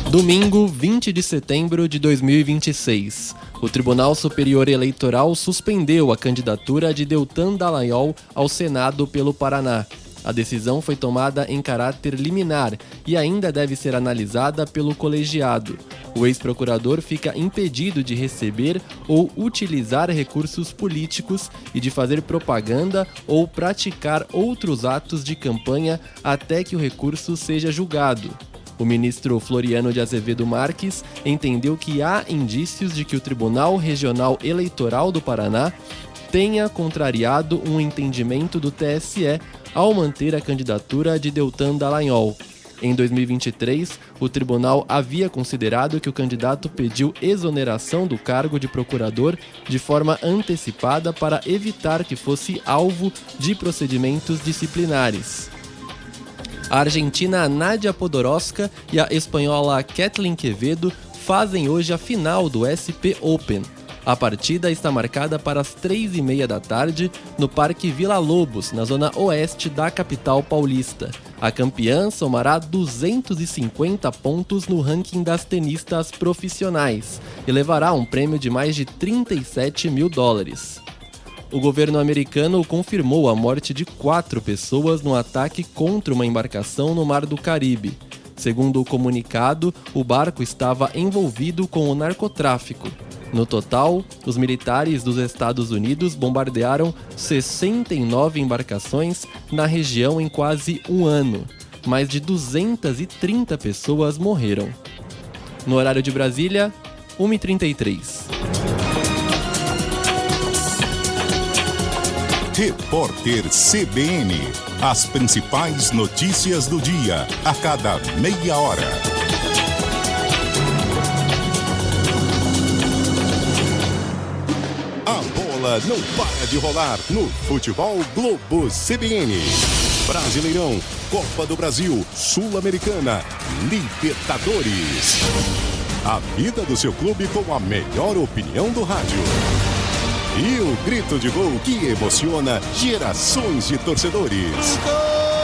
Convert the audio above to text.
Domingo, 20 de setembro de 2026. O Tribunal Superior Eleitoral suspendeu a candidatura de Deltan Dallagnol ao Senado pelo Paraná. A decisão foi tomada em caráter liminar e ainda deve ser analisada pelo colegiado. O ex-procurador fica impedido de receber ou utilizar recursos políticos e de fazer propaganda ou praticar outros atos de campanha até que o recurso seja julgado. O ministro Floriano de Azevedo Marques entendeu que há indícios de que o Tribunal Regional Eleitoral do Paraná tenha contrariado um entendimento do TSE ao manter a candidatura de Deltan Dallagnol. Em 2023, o tribunal havia considerado que o candidato pediu exoneração do cargo de procurador de forma antecipada para evitar que fosse alvo de procedimentos disciplinares. A argentina Nadia Podoroska e a espanhola Kathleen Quevedo fazem hoje a final do SP Open. A partida está marcada para as 3h30 da tarde no Parque Vila Lobos, na zona oeste da capital paulista. A campeã somará 250 pontos no ranking das tenistas profissionais e levará um prêmio de mais de $37 mil. O governo americano confirmou a morte de 4 pessoas no ataque contra uma embarcação no Mar do Caribe. Segundo o comunicado, o barco estava envolvido com o narcotráfico. No total, os militares dos Estados Unidos bombardearam 69 embarcações na região em quase um ano. Mais de 230 pessoas morreram. No horário de Brasília, 1h33. Repórter CBN. As principais notícias do dia, a cada meia hora. Não para de rolar no Futebol Globo CBN. Brasileirão, Copa do Brasil, Sul-Americana, Libertadores. A vida do seu clube com a melhor opinião do rádio. E o grito de gol que emociona gerações de torcedores.